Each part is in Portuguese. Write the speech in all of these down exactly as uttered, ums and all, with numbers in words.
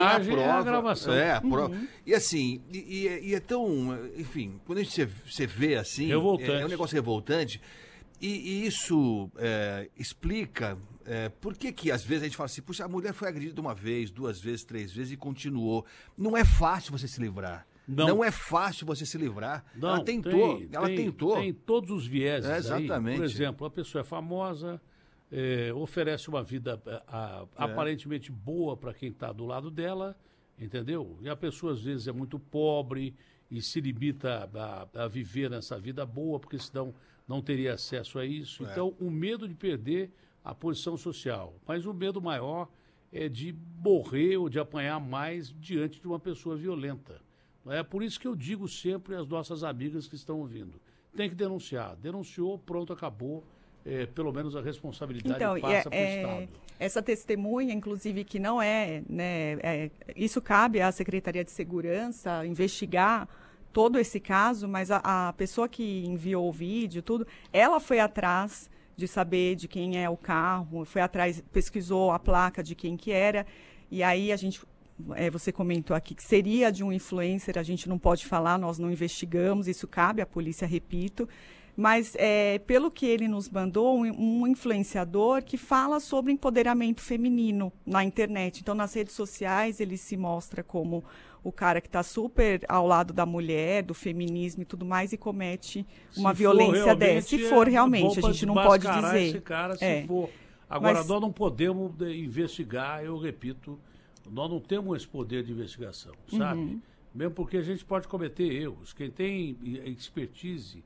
a prova, é a gravação. É, a prova. Uhum. E assim, e, e é tão, enfim, quando a gente você vê assim, revoltante. É, é um negócio revoltante, e, e isso é, explica é, por que que às vezes a gente fala assim, puxa, a mulher foi agredida uma vez, duas vezes, três vezes e continuou. Não é fácil você se livrar. Não, não é fácil você se livrar. Não, ela tentou, tem, ela tem, tentou. Tem todos os vieses é, exatamente. Aí. Por exemplo, a pessoa é famosa, é, oferece uma vida a, a, é. aparentemente boa para quem está do lado dela, entendeu? E a pessoa às vezes é muito pobre e se limita a, a, a viver nessa vida boa, porque senão não teria acesso a isso. É. Então, o medo de perder a posição social. Mas o medo maior é de morrer ou de apanhar mais diante de uma pessoa violenta. É por isso que eu digo sempre às nossas amigas que estão ouvindo, tem que denunciar. Denunciou, pronto, acabou. É, pelo menos a responsabilidade então, passa é, para o Estado. Essa testemunha, inclusive, que não é, né, é... Isso cabe à Secretaria de Segurança investigar todo esse caso, mas a, a pessoa que enviou o vídeo, tudo, ela foi atrás de saber de quem é o carro, foi atrás, pesquisou a placa de quem que era, e aí a gente... É, você comentou aqui que seria de um influencer, a gente não pode falar, nós não investigamos, isso cabe à polícia, repito, mas é, pelo que ele nos mandou, um, um influenciador que fala sobre empoderamento feminino na internet. Então, nas redes sociais, ele se mostra como o cara que está super ao lado da mulher, do feminismo e tudo mais, e comete uma violência dessa. Se for realmente, a gente não pode dizer. Esse cara, se é. for. Agora, mas... nós não podemos investigar, eu repito, nós não temos esse poder de investigação, sabe? Uhum. Mesmo porque a gente pode cometer erros. Quem tem expertise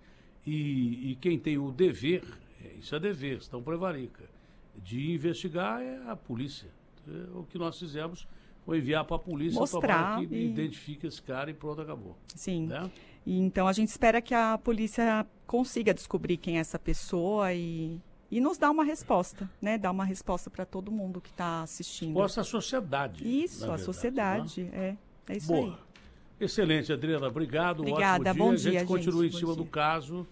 e, e quem tem o dever, isso é dever, estão prevarica, de investigar é a polícia. É, o que nós fizemos foi enviar para a polícia mostrar para que e... identifique esse cara e pronto, acabou. Sim. Né? E, então a gente espera que a polícia consiga descobrir quem é essa pessoa e... E nos dá uma resposta, né? Dá uma resposta para todo mundo que está assistindo. Resposta à sociedade. Isso, a verdade, sociedade. Né? É, é isso Boa. aí. Excelente, Adriana. Obrigado. Obrigada, ótimo bom dia. dia, A gente continua gente, em cima dia. do caso.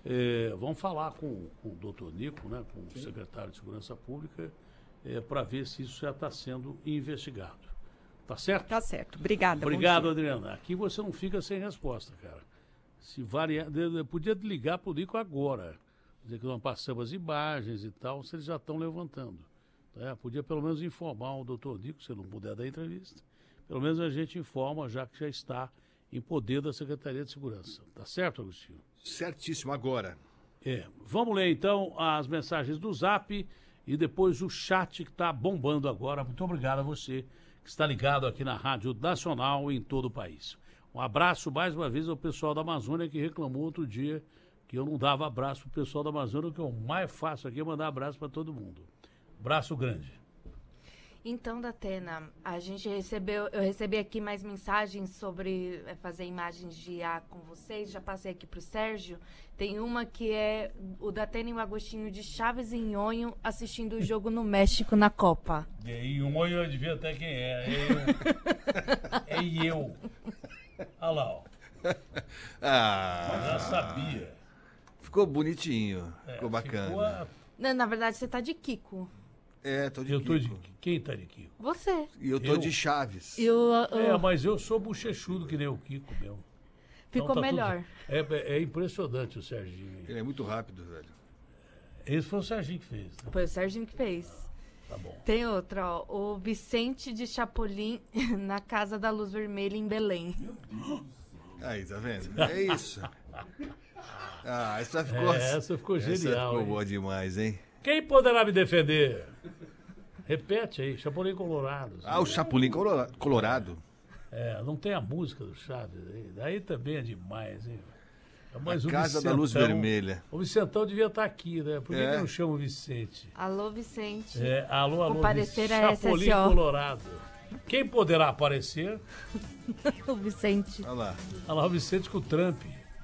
É, vamos falar com, com o doutor Nico, né? Com Sim. o secretário de Segurança Pública, é, para ver se isso já está sendo investigado. Tá certo? Tá certo. Obrigada. Obrigado, Adriana. Aqui você não fica sem resposta, cara. Se variar, podia ligar para o Nico agora. Dizer que nós passamos as imagens e tal, se eles já estão levantando. Né? Podia pelo menos informar o doutor Nico, se não puder dar entrevista. Pelo menos a gente informa, já que já está em poder da Secretaria de Segurança. Tá certo, Agostinho? Certíssimo, agora. É. Vamos ler então as mensagens do Zap e depois o chat que está bombando agora. Muito obrigado a você que está ligado aqui na Rádio Nacional em todo o país. Um abraço mais uma vez ao pessoal da Amazônia que reclamou outro dia que eu não dava abraço pro pessoal da Amazônia, o que eu mais faço aqui é mandar abraço para todo mundo. Abraço grande. Então, Datena, a gente recebeu, eu recebi aqui mais mensagens sobre é, fazer imagens de I A com vocês, já passei aqui pro Sérgio. Tem uma que é o Datena e o Agostinho de Chaves e Nhonho assistindo o jogo no México na Copa. E Nhonho eu devia até quem é, é eu. É eu. Olha lá, ó. Ah, já sabia. Ficou bonitinho, é, ficou bacana. Ficou a... Não, na verdade, você tá de Kiko. É, tô de eu Kiko. Tô de... Quem tá de Kiko? Você. E eu tô eu... de Chaves. Eu, uh... É, mas eu sou bochechudo que nem o Kiko mesmo. Ficou então, tá melhor. Tudo... É, é impressionante o Serginho. Ele é muito rápido, velho. Esse foi o Serginho que fez. Né? Foi o Serginho que fez. Tá bom. Tem outra, ó. O Vicente de Chapolin na Casa da Luz Vermelha em Belém. Aí, tá vendo? É isso. Ah, essa ficou, é, essa ficou genial. Essa ficou hein? boa demais, hein? Quem poderá me defender? Repete aí, Chapolin Colorado. Ah, o Chapolin Colorado. É, não tem a música do Chaves aí. Daí também é demais, hein? Mas a o Casa Vicentão, da Luz Vermelha. O Vicentão devia estar aqui, né? Por que, é. que não chama o Vicente? Alô, Vicente. É, alô, alô, Comparecer a Chapolin S S O. Colorado. Quem poderá aparecer? O Vicente. Olha lá. Olha lá, o Vicente com o Trump.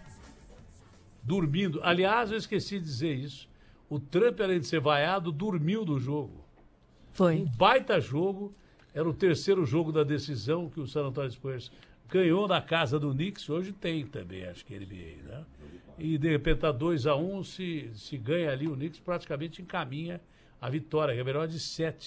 Dormindo. Aliás, eu esqueci de dizer isso. O Trump, além de ser vaiado, dormiu no jogo. Foi. Um baita jogo. Era o terceiro jogo da decisão que o San Antonio Spurs ganhou na casa do Knicks. Hoje tem também, acho que N B A, né? E de repente tá dois a um, se, se ganha ali, o Knicks praticamente encaminha a vitória, que é melhor de sete.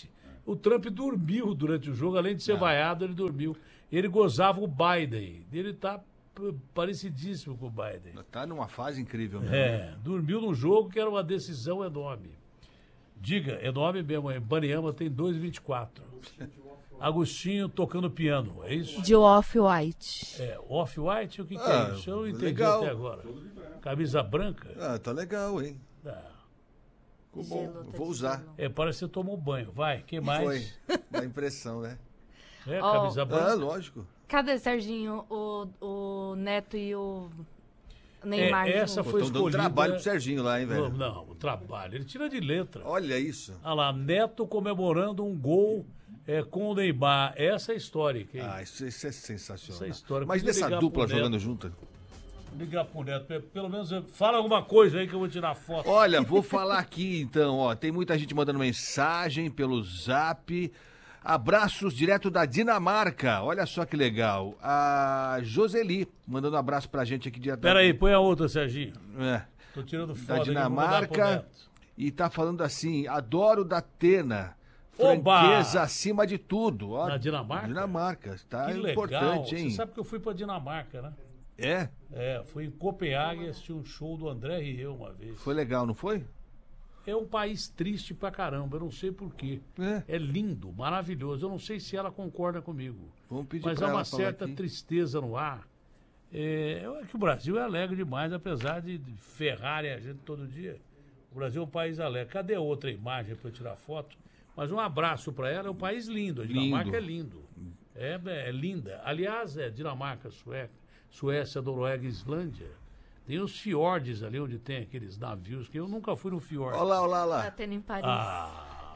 O Trump dormiu durante o jogo, além de ser vaiado, ele dormiu. Ele gozava o Biden. Ele tá p- parecidíssimo com o Biden. Tá numa fase incrível mesmo. É, dormiu num jogo que era uma decisão enorme. Diga, enorme mesmo. Em Baniama tem dois e vinte e quatro. Agostinho tocando piano, é isso? De Off-White. É, Off-White, o que, que Ah, é isso? Eu não entendi legal. até agora. Camisa branca? Ah, tá legal, hein? Ah, Ficou bom. Gelo, tá Vou de usar. gelo. é, parece que você tomou banho. Vai, quem mais? Foi. Dá impressão, né? É, Ó, camisa Ah, branca. lógico. Cadê, Serginho, o, o Neto e o Neymar? É, essa juntos? foi Estão dando escolhida... trabalho pro Serginho lá, hein, Não, velho? não, o trabalho. Ele tira de letra. Olha isso. Olha lá, Neto comemorando um gol é, com o Neymar. Essa é histórica, hein? Ah, isso, isso é sensacional. Essa é história. Mas Podia dessa ligar dupla pro Neto. jogando junto. Ligar pro Neto. pe- Pelo menos eh, fala alguma coisa aí que eu vou tirar foto. Olha, vou falar aqui então, ó. Tem muita gente mandando mensagem pelo zap. Abraços direto da Dinamarca. Olha só que legal. A Joseli mandando um abraço pra gente aqui direto. Pera aí, põe a outra, Serginho. É, Tô tirando foto. da aqui, vou mandar pro Dinamarca. Neto. E tá falando assim: adoro da Atena. Oba! Franqueza acima de tudo. Ó, Na Dinamarca? Dinamarca. Tá Que legal. importante, hein? Você sabe que eu fui pra Dinamarca, né? É? É, fui em Copenhague assistir um show do André Rieu uma vez. Foi legal, não foi? É um país triste pra caramba, eu não sei porquê. É. É lindo, maravilhoso. Eu não sei se ela concorda comigo. Vamos pedir Mas pra há ela uma falar certa aqui. tristeza no ar. É, é que o Brasil é alegre demais, apesar de ferrarem a gente todo dia. O Brasil é um país alegre. Cadê a outra imagem para eu tirar foto? Mas um abraço para ela. É um país lindo. A Dinamarca Lindo. é lindo. É, é linda. Aliás, é Dinamarca, Sueca, Suécia, Noruega e Islândia. Tem os fiordes ali onde tem aqueles navios, que eu nunca fui no fiord. Olha lá, olha lá, olha Tá lá. tendo em Paris. Ah,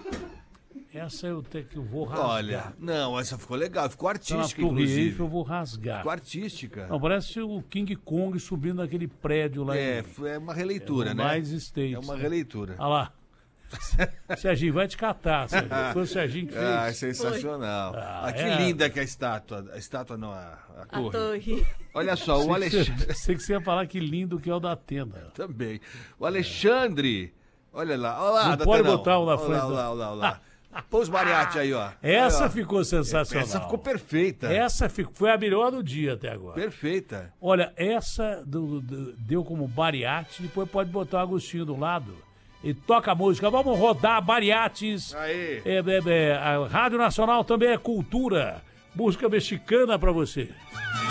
essa eu tenho que eu vou rasgar. Olha, não, essa ficou legal. Ficou Tá na artística, Torre inclusive. Eiffel, eu vou rasgar. Ficou artística. Não, parece o King Kong subindo naquele prédio lá É, em... foi- é uma releitura, É, né? mais States, É uma né? releitura. Olha lá. Serginho, vai te catar, Serginho. Foi o Serginho que fez. Ah, sensacional. Ah, Ah, que é. linda que é a estátua. A estátua não, a, a A torre. torre. Olha só, o Sei que Alexandre... você- Sei que você ia falar que lindo que é o da tenda. Também. O Alexandre... Olha lá, olha lá. Não da pode Tenão. botar um na Olha frente, lá, olha lá, olha lá, olha lá. Põe os mariachi aí, ó. Essa Aí, ó. ficou sensacional. Essa ficou perfeita. Essa ficou, foi a melhor do dia até agora. Perfeita. Olha, essa do- do- deu como bariate, depois pode botar o Agostinho do lado e toca a música. Vamos rodar bariates. Aí. É, é, é, a Rádio Nacional também é cultura. Música mexicana pra você.